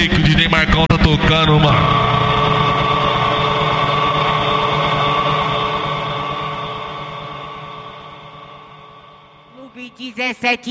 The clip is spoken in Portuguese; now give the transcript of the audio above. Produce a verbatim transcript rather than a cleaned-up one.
aí que o D J Marcão tá tocando, mano. Clube dezessete